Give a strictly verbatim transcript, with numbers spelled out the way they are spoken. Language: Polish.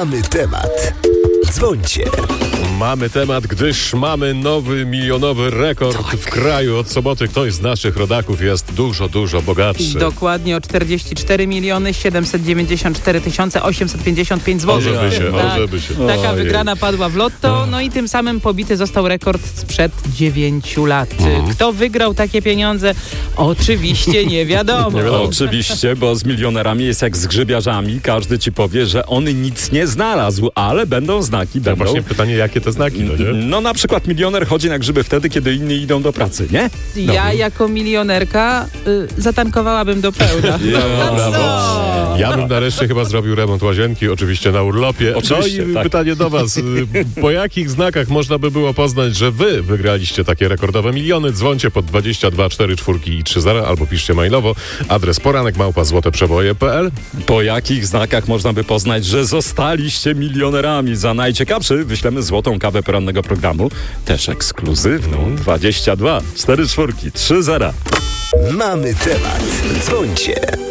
Mamy temat. Dzwońcie. Mamy temat, gdyż mamy nowy milionowy rekord tak. w kraju. Od soboty ktoś z naszych rodaków jest dużo, dużo bogatszy. Dokładnie o czterdzieści cztery miliony siedemset dziewięćdziesiąt cztery tysiące osiemset pięćdziesiąt pięć złotych. Ożeby się, tak, ożeby się. Taka Ojej. wygrana padła w lotto, no i tym samym pobity został rekord sprzed dziewięciu lat. Mhm. Kto wygrał takie pieniądze? Oczywiście nie wiadomo. Nie wiadomo. Oczywiście, bo z milionerami jest jak z grzybiarzami. Każdy ci powie, że on nic nie znalazł, ale będą znaki, Tak będą. właśnie pytanie, jakie te znaki, no nie? No na przykład milioner chodzi na grzyby wtedy, kiedy inni idą do pracy, nie? Ja jako milionerka y, zatankowałabym do pełna. Ja, No brawo. co? Ja bym nareszcie chyba zrobił remont łazienki, oczywiście na urlopie. Oczywiście, no i tak. pytanie do was. y, Po jakich znakach można by było poznać, że wy wygraliście takie rekordowe miliony? Dzwońcie pod dwadzieścia dwa cztery cztery i trzy zero albo piszcie mailowo. Adres poranek małpa złoteprzeboje kropka p l. Po jakich znakach można by poznać, że zostaliście milionerami? Za najciekawszy wyślemy złotą kawę porannego programu, też ekskluzywną. dwadzieścia dwa cztery cztery trzy zero. Mamy temat. Dzwońcie.